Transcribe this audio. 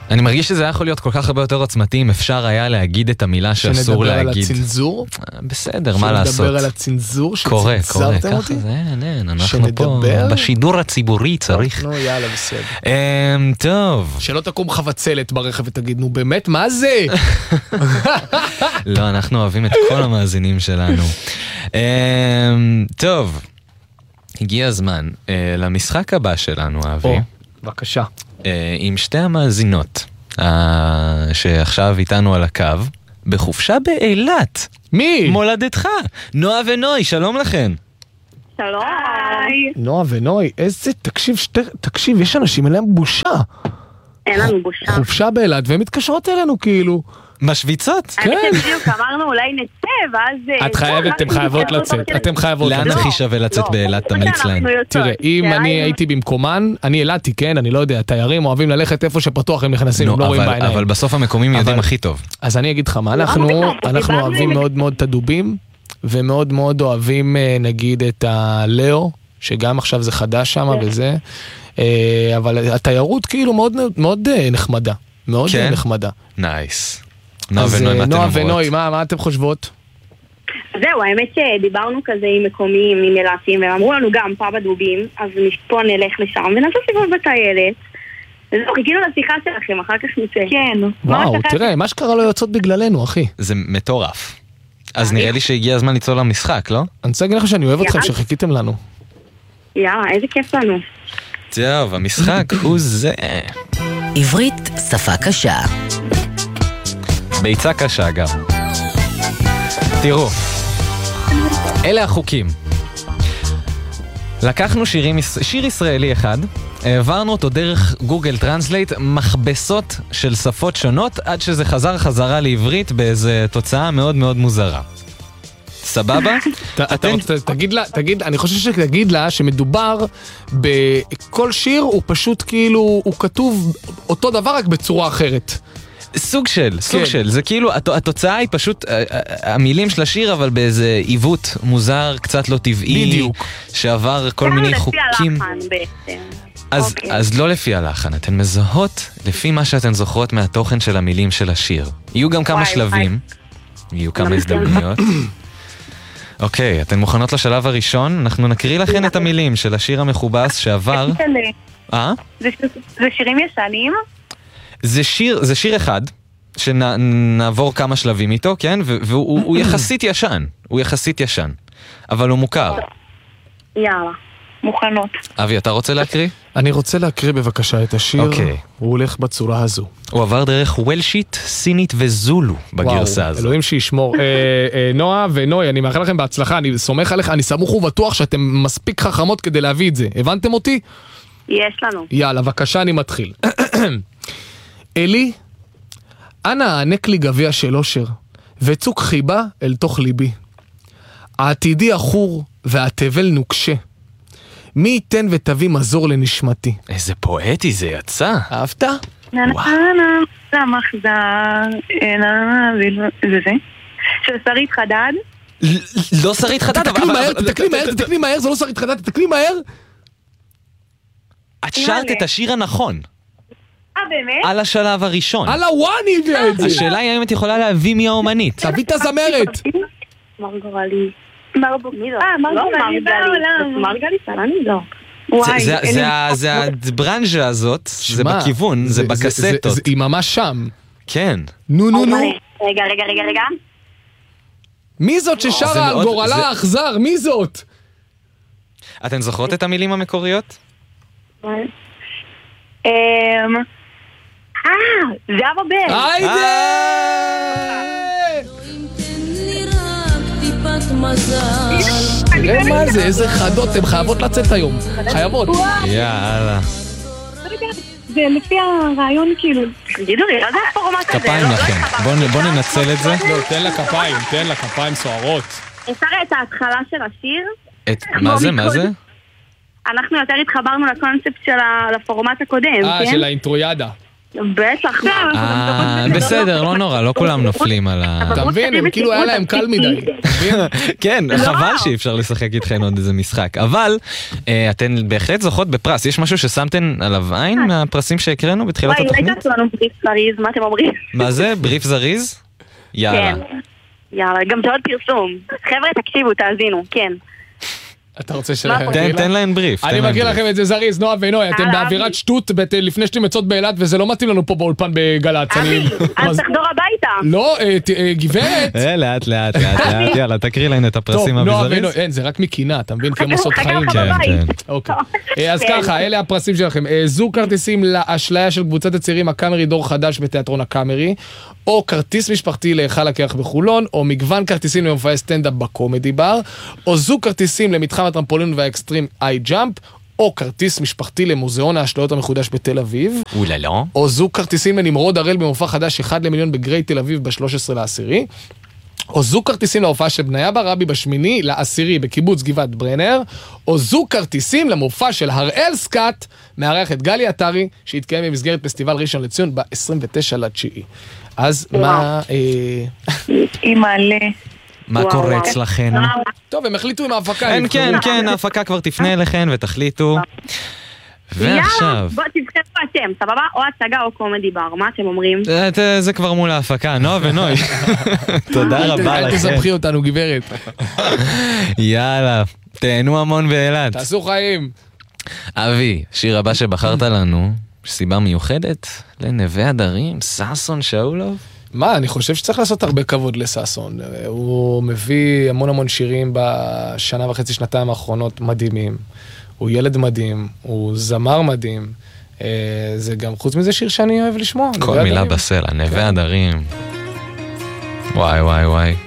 אני מרגיש שזה היה יכול להיות כל כך הרבה יותר עוצמתי אם אפשר היה להגיד את המילה שאסור להגיד. שנדבר על הצנזור? בסדר, מה לעשות? שנדבר על הצנזור קורה, שצנזרתם אותי? אנחנו פה בשידור הציבורי צריך. נו, יאללה, בסדר. טוב. שלא תקום חבצלת ברכב ותגיד, נו באמת, מה זה? לא, אנחנו אוהבים את כל המאזינים שלנו. טוב, הגיע הזמן למשחק הבא שלנו, אבי. בבקשה. עם שתי המאזינות שעכשיו איתנו על הקו, בחופשה באילת. מי? מולדתך. נועה ונוי, שלום לכן. שלום. נועה ונוי, איזה, תקשיב, יש אנשים, אין להם בושה. אין לנו בושה. חופשה באילת, והן מתקשרות אלינו כאילו. משוויצות? כן. אני בדיוק אמרנו אולי נצא, ואז... את חייבת, אתם חייבות לצאת. אתם חייבות לצאת. לאן הכי שווה לצאת באילת, תמליץ להם. תראה, אם אני הייתי במקומן, אני אילתי, כן, אני לא יודע, תיירים אוהבים ללכת איפה שפתוח הם נכנסים, הם לא רואים בעיניים. אבל בסוף המקומים יודעים הכי טוב. אז אני אגיד לך מה, אנחנו אוהבים מאוד מאוד את הדובים, ומאוד מאוד אוהבים נגיד את הלאו, שגם עכשיו זה חדש שם וזה, אבל התיירות כאילו מאוד נחמדה. מאוד נחמדה. נייס. אז נועה ונוי, מה אתם חושבות? זהו, האמת שדיברנו כזה עם מקומיים, עם אילתים, והם אמרו לנו גם פה בדובים, אז מפה נלך לשם ונעשה סיבוב בטיילת. וזהו, חיכינו לשיחה שלכם, אחר כך נצא. כן. וואו, תראה, מה שקרה לא יוצאות בגללנו, אחי. זה מטורף. אז נראה לי שהגיע הזמן ליצור למשחק, לא? אני רוצה להגיד לך שאני אוהב אתכם שחיכיתם לנו. יאללה, איזה כיף לנו. טוב, המשחק הוא זה. עברית שפה קשה. ביצה קשה גם. תראו, אלה החוקים. לקחנו שיר ישראלי אחד, העברנו אותו דרך גוגל טרנסלייט, מכבסות של שפות שונות, עד שזה חזרה לעברית באיזו תוצאה מאוד מאוד מוזרה. סבבה? תגיד, אני חושב שתגיד לה שמדובר בכל שיר הוא פשוט כאילו, הוא כתוב אותו דבר רק בצורה אחרת. סוג של, זה כאילו, התוצאה היא פשוט המילים של השיר, אבל באיזה עיוות מוזר, קצת לא טבעי, בדיוק. שעבר כל מיני חוקים. לפי הלחן בעצם. אז לא לפי הלחן, אתן מזהות לפי מה שאתן זוכרות מהתוכן של המילים של השיר. יהיו גם כמה שלבים, יהיו כמה הזדמנויות. אוקיי, אתן מוכנות לשלב הראשון? אנחנו נקריא לכן את המילים של השיר המכובס שעבר. זה שירים ישנים? זה שיר אחד, שנעבור כמה שלבים איתו, כן? והוא יחסית ישן, אבל הוא מוכר. יאללה, מוכנות. אבי, אתה רוצה להקריא? אני רוצה להקריא בבקשה את השיר. הוא הולך בצורה הזו. הוא עבר דרך וולשית, סינית וזולו בגרסה הזו. אלוהים שישמור. נועה ונוי, אני מאחל לכם בהצלחה, אני סומך עליך, אני סמוך ובטוח שאתם מספיק חכמות כדי להביא את זה. הבנתם אותי? יש לנו. יאללה, בבקשה, אני מתחיל. אלי, אנא הענק לי גביע של אושר, וצוק חיבה אל תוך ליבי. העתידי אחור והתבל נוקשה. מי ייתן ותביא מזור לנשמתי. איזה פואטי זה יצא. אהבת? זה של שרית חדד. לא שרית חדד, תתקני מהר, זה לא שרית חדד, תתקני מהר. את שרת את השיר הנכון. באמת? על השלב הראשון. על הוואני הביאה את זה. השאלה היא האם את יכולה להביא מי האומנית. תביא את הזמרת. מרגלי. מרגלי בעולם. מרגלי סלני לא. זה הברנז'ה הזאת, זה בכיוון, זה בקסטות. היא ממש שם. כן. נו. רגע. מי זאת ששרה על גורלה האכזר? מי זאת? אתן זוכרות את המילים המקוריות? זהבה בן. היידה! תראה מה זה, איזה חדות, הן חייבות לצאת היום. חייבות. יאללה. זה לפי הרעיון כאילו. תגידו לי, לא זה הפורמט הזה. כפיים לכם. בוא ננצל את זה. לא, תן לה כפיים סוערות. אפשר את ההתחלה של השיר? מה זה? אנחנו יותר התחברנו לקונספט של הפורמט הקודם, כן? של האינטרויאדה. בטח. בסדר, לא נורא, לא כולם נופלים על ה... אתה מבין? הם כאילו היה להם קל מדי. כן, חבל שאי אפשר לשחק איתכן עוד איזה משחק. אבל אתן בהחלט זוכות בפרס. יש משהו ששמתן עליו עין מהפרסים שהקראנו בתחילת התוכנית? אולי תעשו לנו בריף זריז, מה אתם אומרים? מה זה? בריף זריז? יאללה. יאללה, גם שעוד פרסום. חבר'ה, תקשיבו, תאזינו, כן. אתה רוצה תן להן בריף. אני מכיר לכם את זה זריז, נועה ונוי, אתם באווירת שטות לפני שאתם יוצאות באילת וזה לא מתאים לנו פה באולפן בגל"צ. אבי, אז תחזור הביתה. לא, גברת. לאט, יאללה, תקריא להן את הפרסים אביזריז. אין, זה רק מקינה, אתה מבין? כמה סוד חיים. אוקיי. אז ככה, אלה הפרסים שלכם. זוג כרטיסים לאשליה של קבוצת הצעירים הקאמרי דור חדש בתיאטרון הקאמרי, או כרטיס משפחתי להיכל הקרח בחולון, או מגוון כרטיסים למופעי סטנדאפ בקומדי בר, או זוג כרטיסים למתחם הטרמפולין והאקסטרים איי ג'אמפ, או כרטיס משפחתי למוזיאון האשליות המחודש בתל אביב, או זוג כרטיסים לנמרוד הראל במופע חדש 1 למיליון בגרי תל אביב ב-13/10, או זוג כרטיסים להופעה של בניה ברבי ב8/10 בקיבוץ גבעת ברנר, או זוג כרטיסים למופע של הראל סקאט, מארח את גלי עטרי, שהתקיים במסגרת פסטיבל ראשון לציון ב-29/9. אז מה... מה קורה אצלכן? טוב, הם החליטו עם ההפקה. כן, ההפקה כבר תפנה אליכן ותחליטו. ועכשיו... בוא תבחרו אתם, סבבה? או הצגה או קומדי בר, מה אתם אומרים? זה כבר מול ההפקה, נועה ונוי. תודה רבה לכם. אל תסבכי אותנו, גברת. יאללה, תהנו המון באילת. תעשו חיים. אבי, שיר הבא שבחרת לנו, סיבה מיוחדת לנווה הדרים, ששון שאולוב? מה, אני חושב שצריך לעשות הרבה כבוד לסאסון. הוא מביא המון שירים בשנה וחצי, שנתיים האחרונות מדהימים. הוא ילד מדהים, הוא זמר מדהים. זה גם, חוץ מזה, שיר שאני אוהב לשמוע. כל מילה בסלע, נווה הדרים. וואי.